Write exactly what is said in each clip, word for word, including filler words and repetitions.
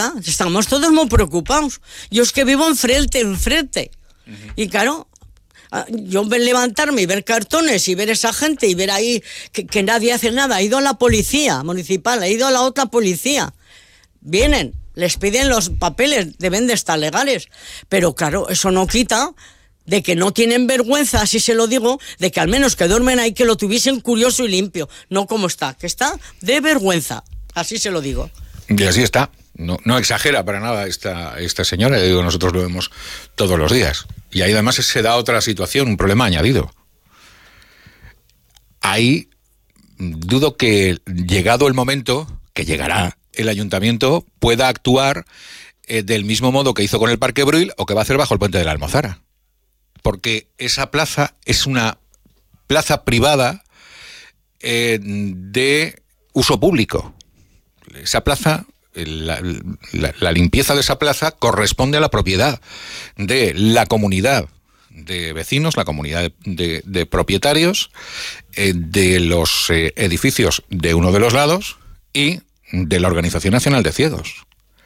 verdad, estamos todos muy preocupados. Yo es que vivo enfrente, enfrente. Uh-huh. Y claro, yo ver levantarme y ver cartones y ver esa gente y ver ahí que, que nadie hace nada. Ha ido la policía municipal, ha ido la otra policía. Vienen, les piden los papeles, deben de estar legales. Pero claro, eso no quita de que no tienen vergüenza, así se lo digo, de que al menos que duermen ahí, que lo tuviesen curioso y limpio, no como está, que está de vergüenza, así se lo digo. Y así está, no, no exagera para nada esta, esta señora, digo, nosotros lo vemos todos los días. Y ahí además se da otra situación, un problema añadido. Ahí dudo que, llegado el momento, que llegará, el ayuntamiento pueda actuar eh, del mismo modo que hizo con el Parque Brühl o que va a hacer bajo el puente de la Almozara. Porque esa plaza es una plaza privada eh, de uso público. Esa plaza, la, la, la limpieza de esa plaza corresponde a la propiedad de la comunidad de vecinos, la comunidad de, de, de propietarios eh, de los eh, edificios de uno de los lados y de la Organización Nacional de Ciegos.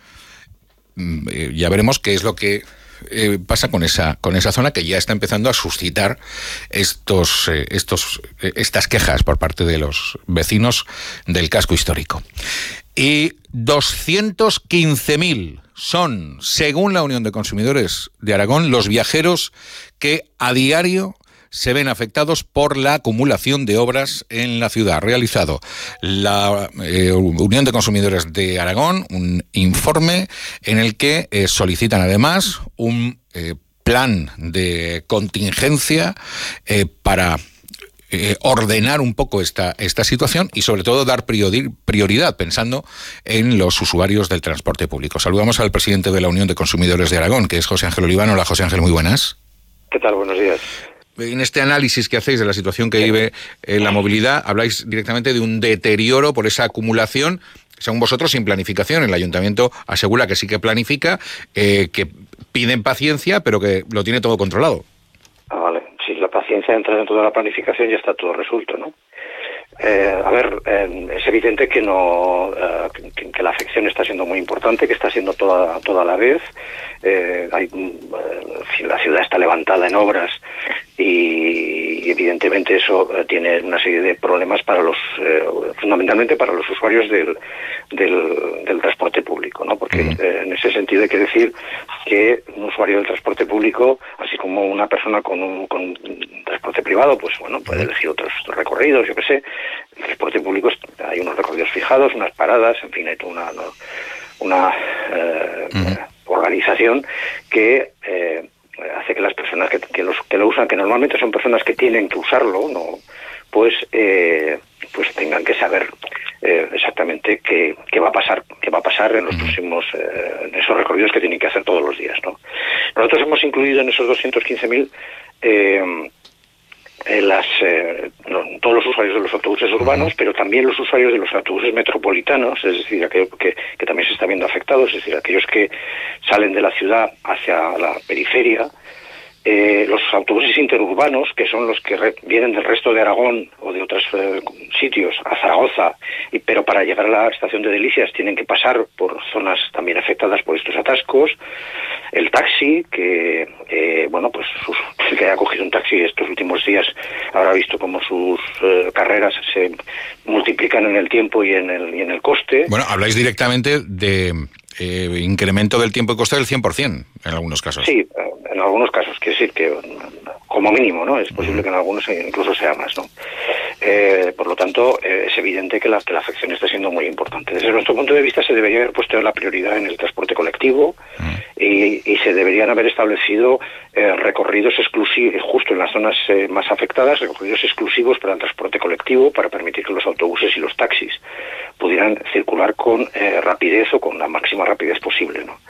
Eh, ya veremos qué es lo que Eh, pasa con esa con esa zona que ya está empezando a suscitar estos eh, estos eh, estas quejas por parte de los vecinos del casco histórico. Y doscientos quince mil son, según la Unión de Consumidores de Aragón, los viajeros que a diario se ven afectados por la acumulación de obras en la ciudad. Ha realizado la eh, Unión de Consumidores de Aragón un informe en el que eh, solicitan además un eh, plan de contingencia eh, para eh, ordenar un poco esta, esta situación y sobre todo dar priori- prioridad pensando en los usuarios del transporte público. Saludamos al presidente de la Unión de Consumidores de Aragón, que es José Ángel Oliván. Hola, José Ángel, muy buenas. ¿Qué tal? Buenos días. En este análisis que hacéis de la situación que vive eh, la movilidad, habláis directamente de un deterioro por esa acumulación, según vosotros, sin planificación. El ayuntamiento asegura que sí que planifica, eh, que piden paciencia, pero que lo tiene todo controlado. Ah, vale. Si la paciencia entra dentro de la planificación, ya está todo resuelto, ¿no? Eh, a ver, eh, es evidente que no eh, que, que la afección está siendo muy importante, que está siendo toda toda la vez. Eh, hay, eh, la ciudad está levantada en obras y evidentemente eso eh, tiene una serie de problemas para los eh, fundamentalmente para los usuarios del del, del transporte público, ¿no? Porque eh, en ese sentido hay que decir que un usuario del transporte público, así como una persona con un, con un transporte privado, pues bueno, puede elegir otros recorridos, yo qué sé. El transporte público hay unos recorridos fijados, unas paradas, en fin, hay toda una, no, una eh, uh-huh. organización que eh, hace que las personas que, que, los, que lo usan, que normalmente son personas que tienen que usarlo, no, pues eh, pues tengan que saber eh, exactamente qué, qué va a pasar, qué va a pasar en los próximos eh, en esos recorridos que tienen que hacer todos los días, ¿no? Nosotros hemos incluido en esos doscientos quince mil eh, Eh, las, eh, no, todos los usuarios de los autobuses urbanos, pero también los usuarios de los autobuses metropolitanos, es decir, aquellos que, que también se están viendo afectados, es decir, aquellos que salen de la ciudad hacia la periferia, eh, los autobuses interurbanos, que son los que re- vienen del resto de Aragón o de otros eh, sitios a Zaragoza, y, pero para llegar a la estación de Delicias tienen que pasar por zonas también afectadas por estos atascos. El taxi, que eh, bueno, pues sus, el que haya cogido un taxi estos últimos días habrá visto cómo sus eh, carreras se multiplican en el tiempo y en el, y en el coste. Bueno, habláis directamente de eh, incremento del tiempo y coste del cien por ciento en algunos casos. Sí, en algunos casos, quiere decir que como mínimo, ¿no? Es posible uh-huh. que en algunos incluso sea más, ¿no? Eh, por lo tanto, eh, es evidente que la, que la afección está siendo muy importante. Desde nuestro punto de vista se debería haber puesto la prioridad en el transporte colectivo uh-huh. y, y se deberían haber establecido eh, recorridos exclusivos, justo en las zonas eh, más afectadas, recorridos exclusivos para el transporte colectivo, para permitir que los autobuses y los taxis pudieran circular con eh, rapidez o con la máxima rapidez posible, ¿no?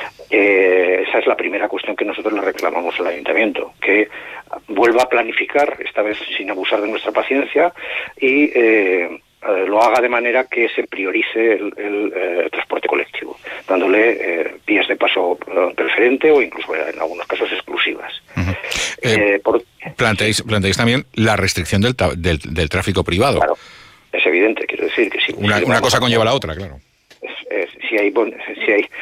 Eh, esa es la primera cuestión que nosotros le reclamamos al ayuntamiento, que vuelva a planificar, esta vez sin abusar de nuestra paciencia, y eh, eh, lo haga de manera que se priorice el, el eh, transporte colectivo, dándole eh, vías de paso eh, preferente o incluso en algunos casos exclusivas. Uh-huh. Eh, eh, por... planteáis, planteáis también la restricción del, ta- del, del tráfico privado. Claro, es evidente, quiero decir que si... Una, si una cosa conlleva a la otra, claro. Es, es, si hay si hay